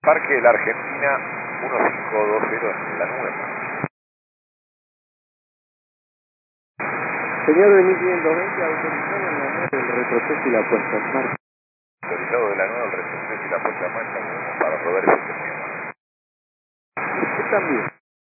Parque de la Argentina 1520 en La Nueva. Señor de 1520, autorizado en la nueva el retroceso y la puesta en marcha. Autorizado de La Nueva el retroceso y la puesta en marcha para poder efectuar. Usted también.